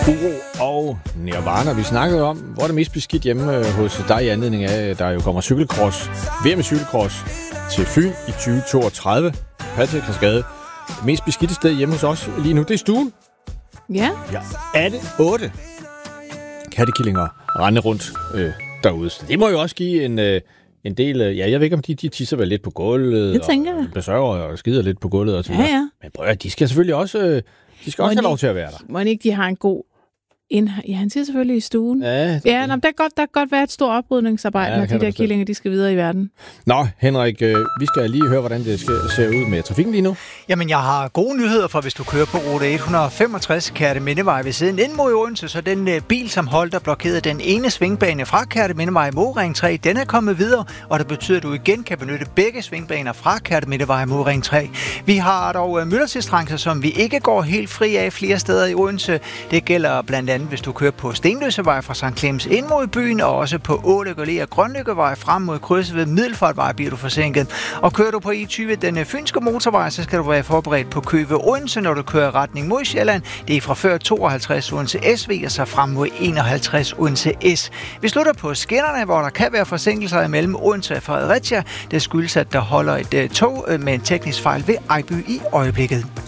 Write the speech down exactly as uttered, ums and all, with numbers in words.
Uro og Nirvana. Vi snakkede om, hvor er det mest beskidt hjemme hos dig i anledning af, der jo kommer cykelcross, V M i cykelcross til Fyn i tyve toogtredive. Patrick har skrevet, det mest beskidte sted hjemme hos os lige nu, det er stuen. Ja. Ja, er det otte kattekillinger rende rundt øh, derude. Så det må jo også give en, øh, en del... Øh, ja, jeg ved ikke, om de, de tisser vel lidt på gulvet. Det tænker jeg. Og besørger og skider lidt på gulvet og så videre. Ja, ja. Men prøv at, de skal selvfølgelig også... Øh, de skal Må også have de- lov til at være der. Må ikke de har en god... Ind... Ja, han siger selvfølgelig i stuen. Ja, Ja, nå, der, kan godt, der kan godt være et stort oprydningsarbejde, Ja, ja, når kan de der der bestemt. killinger, de skal videre i verden. Nå, Henrik, øh, vi skal lige høre, hvordan det skal, ser ud med trafikken lige nu. Jamen, jeg har gode nyheder for, hvis du kører på rute et hundrede og femogtres Kærtemindevej ved siden ind mod Odense, så den øh, bil, som holdt og blokerede den ene svingbane fra Kærtemindevej mod Ring tre, den er kommet videre, og det betyder, at du igen kan benytte begge svingbaner fra Kærtemindevej mod Ring tre. Vi har dog øh, myldretidstrængsler, som vi ikke går helt fri af flere steder i Odense. Det gælder blandt andet, hvis du kører på Stenløsevej fra Sankt Clemens ind mod byen, og også på Ålykke Allé og Grønlykkevej frem mod krydset ved Middelfartvej bliver du forsinket. Og kører du på E tyve, den fynske motorvej, så skal du være forberedt på kø ved Odense, når du kører retning mod Sjælland. Det er fra før tooghalvtreds Odense S V og så frem mod enoghalvtreds Odense S. Vi slutter på skinnerne, hvor der kan være forsinkelser imellem Odense og Fredericia. Det skyldes, at der holder et uh, tog uh, med en teknisk fejl ved Ejby i øjeblikket.